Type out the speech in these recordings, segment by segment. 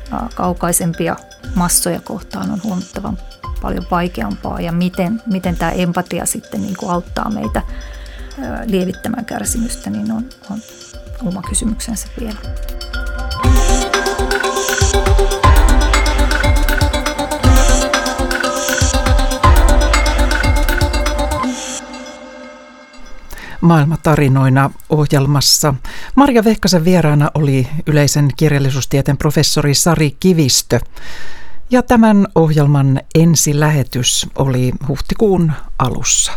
kaukaisempia massoja kohtaan on huomattavan paljon vaikeampaa ja miten tämä empatia sitten niin kuin auttaa meitä lievittämään kärsimystä, niin on oma kysymyksensä vielä. Maailmatarinoina -ohjelmassa Marja Vehkasen vieraana oli yleisen kirjallisuustieteen professori Sari Kivistö. Ja tämän ohjelman ensilähetys oli huhtikuun alussa.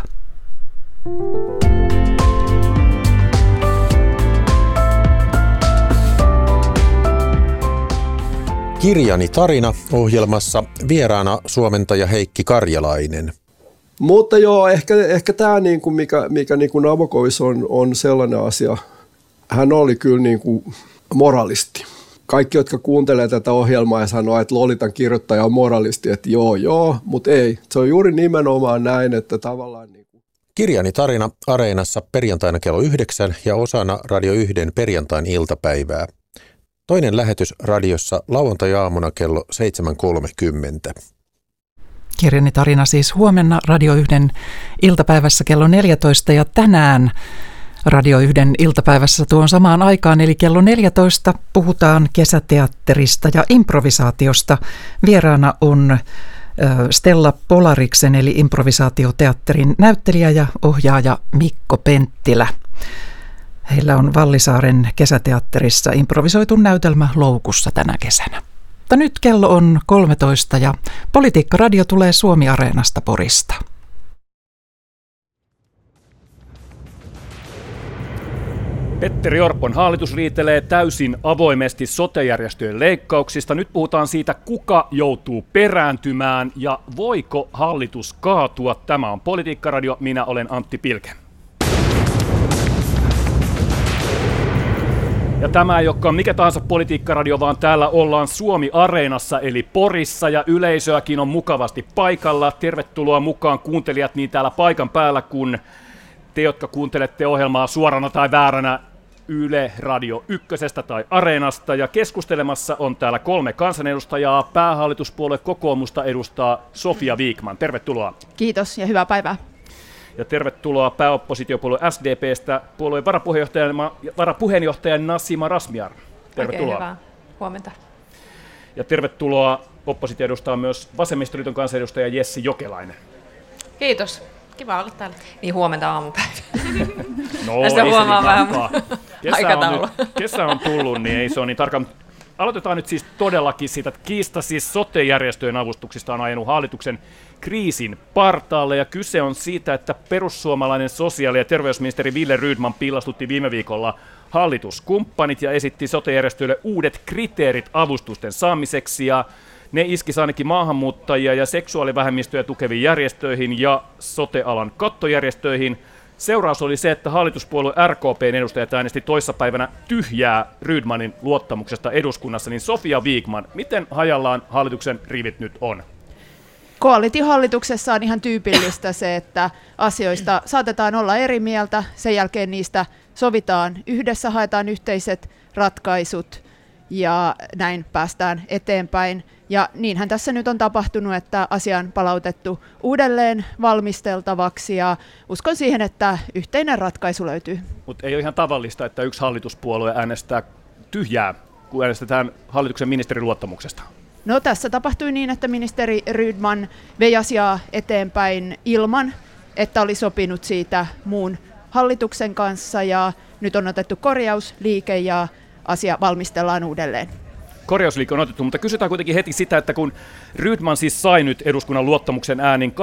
Kirjani tarina -ohjelmassa vieraana suomentaja Heikki Karjalainen. Mutta joo, ehkä tämä, mikä Nabokovissa on sellainen asia, hän oli kyllä moralisti. Kaikki, jotka kuuntelee tätä ohjelmaa ja sanoo, että Lolitan kirjoittaja on moralisti, että joo, mutta ei. Se on juuri nimenomaan näin, että tavallaan... Kirjani tarina Areenassa perjantaina kello 9 ja osana Radio 1 perjantain iltapäivää. Toinen lähetys radiossa lauantai-aamuna kello 7.30. Kirjani tarina siis huomenna Radio 1 iltapäivässä kello 14 ja tänään Radio 1 iltapäivässä tuon samaan aikaan eli kello 14 puhutaan kesäteatterista ja improvisaatiosta. Vieraana on Stella Polariksen eli improvisaatioteatterin näyttelijä ja ohjaaja Mikko Penttilä. Heillä on Vallisaaren kesäteatterissa improvisoitu näytelmä Loukussa tänä kesänä. Mutta nyt kello on 13 ja Politiikka-radio tulee Suomi-areenasta Porista. Petteri Orpon hallitus riitelee täysin avoimesti sote-järjestöjen leikkauksista. Nyt puhutaan siitä, kuka joutuu perääntymään ja voiko hallitus kaatua. Tämä on Politiikka-radio, minä olen Antti Pilke. Ja tämä ei olekaan mikä tahansa Politiikka-radio, vaan täällä ollaan Suomi-areenassa eli Porissa ja yleisöäkin on mukavasti paikalla. Tervetuloa mukaan kuuntelijat niin täällä paikan päällä kuin te, jotka kuuntelette ohjelmaa suorana tai vääränä Yle Radio 1 tai Areenasta. Ja keskustelemassa on täällä 3 kansanedustajaa. Päähallituspuolue Kokoomusta edustaa Sofia Vikman. Tervetuloa. Kiitos ja hyvää päivää. Ja tervetuloa pääoppositiopuolue SDP:stä puolueen varapuheenjohtaja Nasima Razmyar. Tervetuloa. Oikein hyvää huomenta. Ja tervetuloa oppositio edustaa myös Vasemmistoliiton kansanedustaja Jessi Jokelainen. Kiitos. Kiva olla täällä. Niin huomenta aamupäivä. No, tästä huomaa vähän aikataulu. Kesä on tullut, niin ei se ole niin tarkkaan. Aloitetaan nyt siis todellakin siitä, että kiista siis sote-järjestöjen avustuksista on ajanut hallituksen kriisin partaalle, ja kyse on siitä, että perussuomalainen sosiaali- ja terveysministeri Wille Rydman piilastutti viime viikolla hallituskumppanit ja esitti sote-järjestöille uudet kriteerit avustusten saamiseksi, ja ne iskisi ainakin maahanmuuttajia ja seksuaalivähemmistöjä tukeviin järjestöihin ja sote-alan kattojärjestöihin. Seuraus oli se, että hallituspuolue RKP:n edustajat äänesti toissapäivänä tyhjää Rydmanin luottamuksesta eduskunnassa, niin Sofia Vikman, miten hajallaan hallituksen rivit nyt on? Koalitiohallituksessa on ihan tyypillistä se, että asioista saatetaan olla eri mieltä, sen jälkeen niistä sovitaan yhdessä, haetaan yhteiset ratkaisut ja näin päästään eteenpäin. Ja niinhän tässä nyt on tapahtunut, että asia on palautettu uudelleen valmisteltavaksi ja uskon siihen, että yhteinen ratkaisu löytyy. Mutta ei ole ihan tavallista, että yksi hallituspuolue äänestää tyhjää, kun äänestetään hallituksen ministerin luottamuksesta. No tässä tapahtui niin, että ministeri Rydman vei asiaa eteenpäin ilman, että oli sopinut siitä muun hallituksen kanssa ja nyt on otettu korjausliike ja asia valmistellaan uudelleen. Korjausliike on otettu, mutta kysytään kuitenkin heti sitä, että kun Rydman siis sai nyt eduskunnan luottamuksen äänin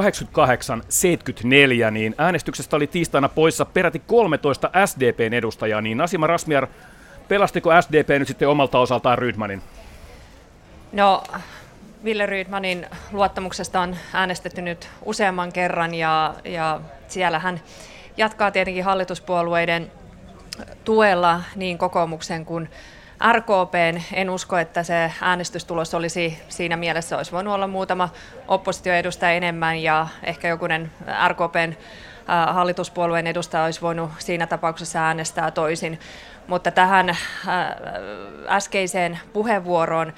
88-74, niin äänestyksestä oli tiistaina poissa peräti 13 SDPn edustajaa, niin Nasima Razmyar, pelastiko SDP nyt sitten omalta osaltaan Rydmanin? No, Wille Rydmanin luottamuksesta on äänestetty nyt useamman kerran ja siellä hän jatkaa tietenkin hallituspuolueiden tuella niin kokoomuksen kuin RKP:n. En usko, että se äänestystulos olisi siinä mielessä, olisi voinut olla muutama oppositioedustaja enemmän ja ehkä jokunen RKP:n hallituspuolueen edustaja olisi voinut siinä tapauksessa äänestää toisin. Mutta tähän äskeiseen puheenvuoroon